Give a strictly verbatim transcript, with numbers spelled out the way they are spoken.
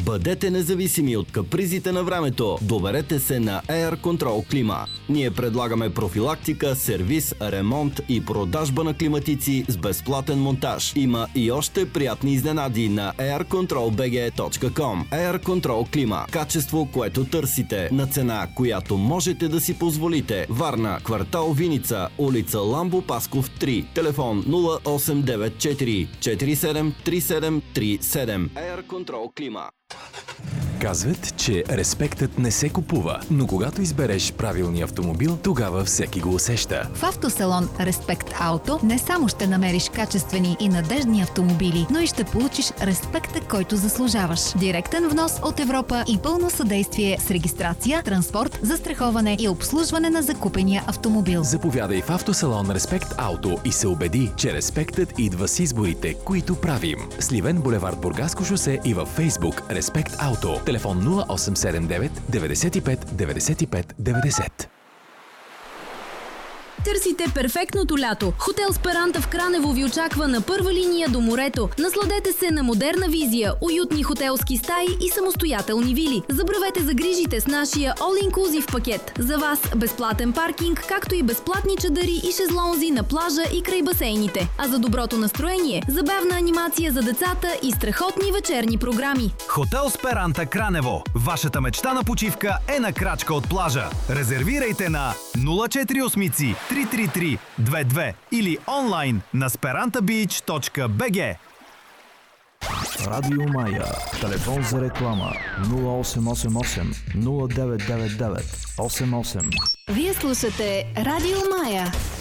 Бъдете независими от капризите на времето. Доверете се на Air Control Клима. Ние предлагаме профилактика, сервис, ремонт и продажба на климатици с безплатен монтаж. Има и още приятни изненади на air control b g точка com. Air Control Клима. Качество, което търсите, на цена, която можете да си позволите. Варна, квартал Виница, улица Ламбо Пасков три. Телефон нула осем девет четири четири седем три седем три седем. Air Control Клима. Казват, че респектът не се купува, но когато избереш правилния автомобил, тогава всеки го усеща. В автосалон Респект Ауто не само ще намериш качествени и надеждни автомобили, но и ще получиш респекта, който заслужаваш. Директен внос от Европа и пълно съдействие с регистрация, транспорт, застраховане и обслужване на закупения автомобил. Заповядай в автосалон Респект Ауто и се убеди, че респектът идва с изборите, които правим. Сливен, булевард Бургаско шосе и във Фейсбук Респект Ауто. Телефон нула осем седем девет деветдесет и пет деветдесет и пет деветдесет. Търсите перфектното лято. Хотел Сперанта в Кранево ви очаква на първа линия до морето. Насладете се на модерна визия, уютни хотелски стаи и самостоятелни вили. Забравете загрижите с нашия all-inclusive пакет. За вас безплатен паркинг, както и безплатни чадъри и шезлонзи на плажа и край басейните. А за доброто настроение, забавна анимация за децата и страхотни вечерни програми. Хотел Сперанта Кранево. Вашата мечта на почивка е на крачка от плажа. Резервирайте на нула четири осем три три три две две или онлайн на сперанта бич точка би джи. Радио Мая. Телефон за реклама нула осем осем осем нула девет девет девет осем осем. Вие слушате Радио Мая.